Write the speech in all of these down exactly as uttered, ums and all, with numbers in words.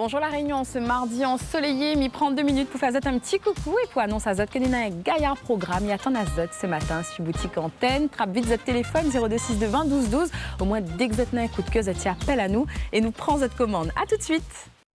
Bonjour La Réunion, ce mardi ensoleillé, m'y prend deux minutes pour faire un petit coucou et pour annoncer à Zot que nous avons un gaillard programme. Il y a tant à Zot ce matin sur boutique antenne. Trappe vite Zot téléphone zéro deux six deux vingt douze douze. Au moins dès que Zot n'a un coup de queue, Zot appelle à nous et nous prend Zot commande. À tout de suite.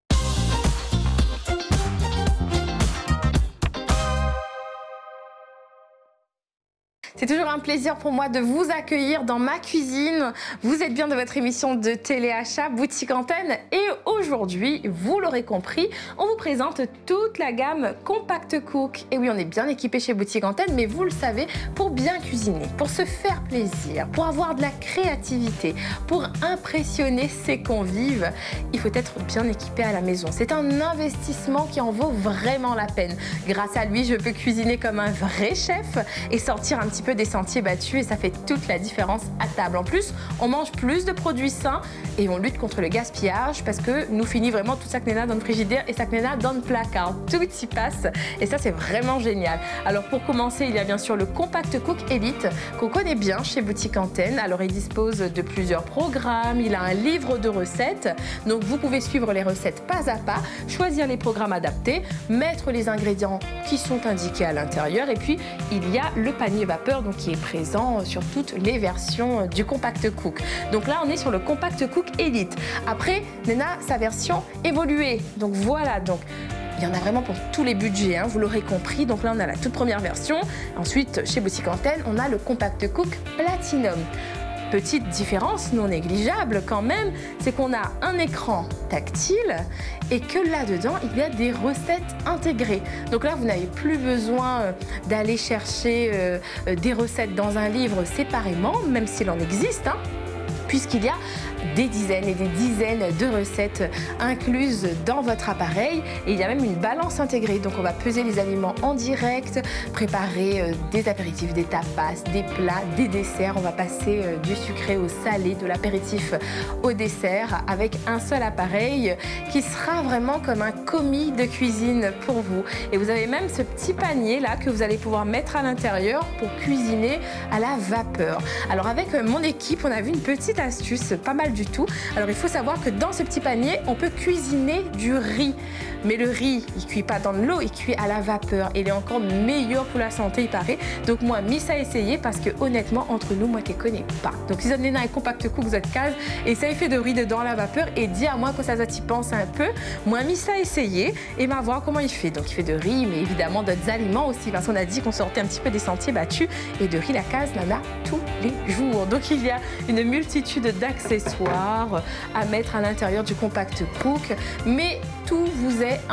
C'est toujours un plaisir pour moi de vous accueillir dans ma cuisine. Vous êtes bien de votre émission de téléachat Boutique Antenne et aujourd'hui, vous l'aurez compris, on vous présente toute la gamme Compact Cook. Et oui, on est bien équipé chez Boutique Antenne, mais vous le savez, pour bien cuisiner, pour se faire plaisir, pour avoir de la créativité, pour impressionner ses convives, il faut être bien équipé à la maison. C'est un investissement qui en vaut vraiment la peine. Grâce à lui, je peux cuisiner comme un vrai chef et sortir un petit peu des sentiers battus et ça fait toute la différence à table. En plus, on mange plus de produits sains et on lutte contre le gaspillage parce que nous finit vraiment tout ça que Néna dans le frigidaire et ça que Néna dans le placard. Tout y passe et ça c'est vraiment génial. Alors pour commencer, il y a bien sûr le Compact Cook Elite qu'on connaît bien chez Boutique Antenne. Alors il dispose de plusieurs programmes, il a un livre de recettes, donc vous pouvez suivre les recettes pas à pas, choisir les programmes adaptés, mettre les ingrédients qui sont indiqués à l'intérieur et puis il y a le panier vapeur donc qui est présent sur toutes les versions du Compact Cook. Donc là, on est sur le Compact Cook Elite. Après, Néna, sa version évoluée. Donc voilà, donc il y en a vraiment pour tous les budgets, hein, vous l'aurez compris. Donc là, on a la toute première version. Ensuite, chez Boutique Antenne, on a le Compact Cook Platinum. Petite différence non négligeable quand même, c'est qu'on a un écran tactile et que là-dedans, il y a des recettes intégrées. Donc là, vous n'avez plus besoin d'aller chercher euh, des recettes dans un livre séparément, même s'il en existe, hein, puisqu'il y a des dizaines et des dizaines de recettes incluses dans votre appareil et il y a même une balance intégrée. Donc on va peser les aliments en direct, préparer des apéritifs, des tapas, des plats, des desserts. On va passer du sucré au salé, de l'apéritif au dessert avec un seul appareil qui sera vraiment comme un commis de cuisine pour vous. Et vous avez même ce petit panier là que vous allez pouvoir mettre à l'intérieur pour cuisiner à la vapeur. Alors avec mon équipe, on a vu une petite astuce, pas mal du tout. Alors il faut savoir que dans ce petit panier, on peut cuisiner du riz. Mais le riz, il cuit pas dans de l'eau, il cuit à la vapeur. Et il est encore meilleur pour la santé, il paraît. Donc moi, mis ça à essayer parce que honnêtement, entre nous, moi, je ne connais pas. Donc si vous avez un Compact Cook, vous êtes case, essayez fait de riz dedans à la vapeur et dis à moi que ça y pense un peu. Moi, mis ça à essayer et va voir comment il fait. Donc il fait de riz, mais évidemment d'autres aliments aussi. Parce qu'on a dit qu'on sortait un petit peu des sentiers battus et de riz, la case en a tous les jours. Donc il y a une multitude d'accessoires à mettre à l'intérieur du Compact Cook, mais tout vous est